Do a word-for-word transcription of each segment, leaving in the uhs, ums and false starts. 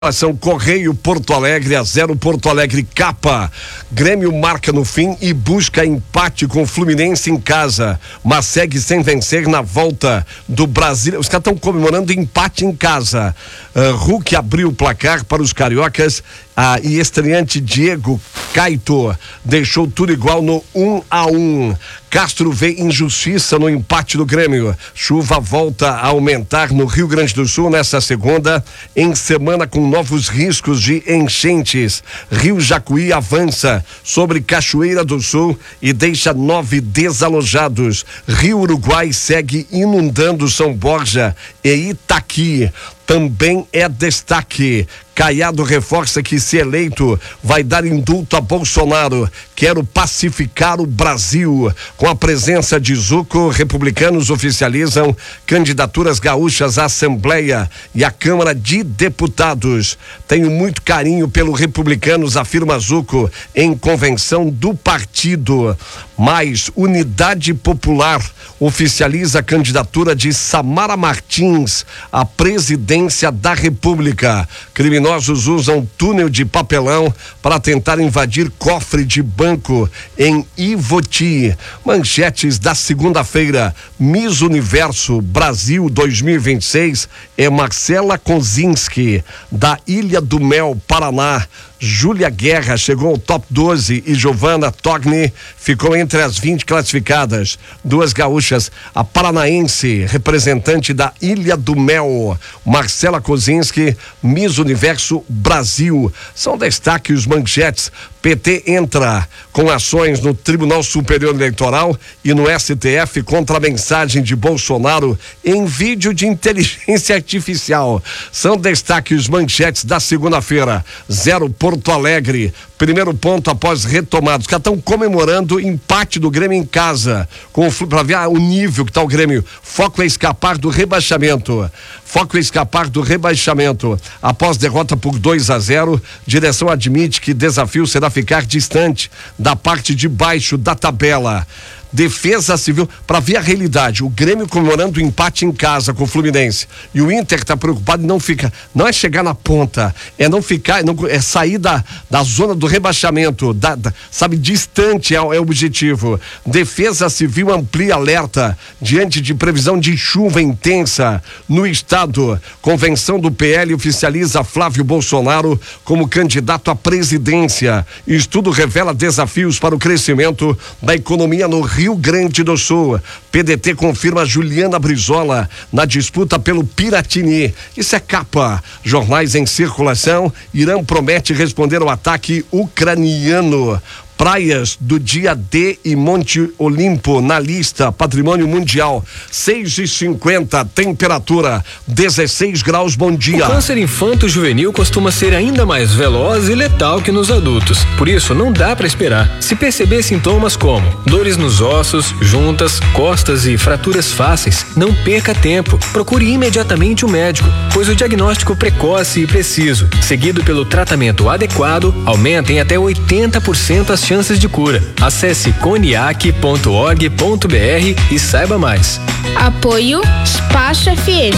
Ação Correio Porto Alegre a zero Porto Alegre capa. Grêmio marca no fim e busca empate com o Fluminense em casa, mas segue sem vencer na volta do Brasil. Os caras estão comemorando empate em casa. Uh, Hulk abriu o placar para os cariocas uh, e estreante Diego Caito deixou tudo igual no um a um. Castro vê injustiça no empate do Grêmio. Chuva volta a aumentar no Rio Grande do Sul nesta segunda, em semana com novos riscos de enchentes. Rio Jacuí avança sobre Cachoeira do Sul e deixa nove desalojados. Rio Uruguai segue inundando São Borja e Itaqui. Também é destaque. Caiado reforça que, se eleito, vai dar indulto a Bolsonaro. Quero pacificar o Brasil. Com a presença de Zucco, republicanos oficializam candidaturas gaúchas à Assembleia e à Câmara de Deputados. Tenho muito carinho pelo republicanos, afirma Zucco em convenção do partido. Mais Unidade Popular oficializa a candidatura de Samara Martins à presidência da República. Criminosos usam túnel de papelão para tentar invadir cofre de banco em Ivoti. Manchetes da segunda-feira. Miss Universo Brasil dois mil e vinte e seis é Marcela Kozinski, da Ilha do Mel, Paraná. Júlia Guerra chegou ao top doze e Giovanna Togni ficou entre as vinte classificadas. Duas gaúchas, a paranaense, representante da Ilha do Mel, Marcela Kozinski, Miss Universo Brasil. São destaques os manchetes. P T entra com ações no Tribunal Superior Eleitoral e no S T F contra a mensagem de Bolsonaro em vídeo de inteligência artificial. São destaques os manchetes da segunda-feira. Zero Porto Alegre. Primeiro ponto após retomados. Que estão comemorando empate do Grêmio em casa. Para ver o nível que está o Grêmio. Foco é escapar do rebaixamento. Foco é escapar do rebaixamento. Após derrota por dois a zero, direção admite que desafio será ficar distante da parte de baixo da tabela. Defesa Civil, para ver a realidade, o Grêmio comemorando o empate em casa com o Fluminense e o Inter está preocupado e não fica, não é chegar na ponta, é não ficar, não, é sair da, da zona do rebaixamento, da, da, sabe, distante é, é o objetivo. Defesa Civil amplia alerta diante de previsão de chuva intensa no estado. Convenção do P L oficializa Flávio Bolsonaro como candidato à presidência. Estudo revela desafios para o crescimento da economia no Rio Rio Grande do Sul. P D T confirma Juliana Brizola na disputa pelo Piratini. Isso é capa. Jornais em circulação. Irã promete responder ao ataque ucraniano. Praias do dia D e Monte Olimpo na lista Patrimônio Mundial. seis e cinquenta, temperatura dezesseis graus. Bom dia. O câncer infanto-juvenil costuma ser ainda mais veloz e letal que nos adultos. Por isso, não dá para esperar. Se perceber sintomas como dores nos ossos, juntas, costas e fraturas fáceis, não perca tempo. Procure imediatamente o médico, pois o diagnóstico precoce e preciso, seguido pelo tratamento adequado, aumenta em até oitenta por cento as chances de cura. Acesse coniac ponto org ponto br e saiba mais. Apoio Espaço F M.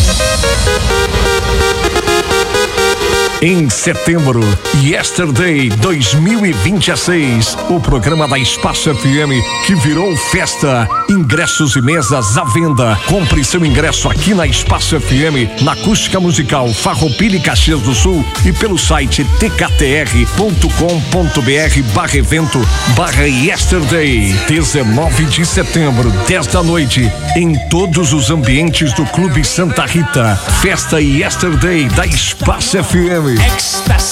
Em setembro, Yesterday dois mil e vinte e seis, o programa da Espaço F M que virou festa. Ingressos e mesas à venda. Compre seu ingresso aqui na Espaço F M, na Acústica Musical Farroupilha e Caxias do Sul e pelo site t k t r ponto com ponto b r barra evento barra Yesterday. dezenove de setembro, dez da noite, em todos os ambientes do Clube Santa Rita. Festa Yesterday da Espaço F M. Ecstasy.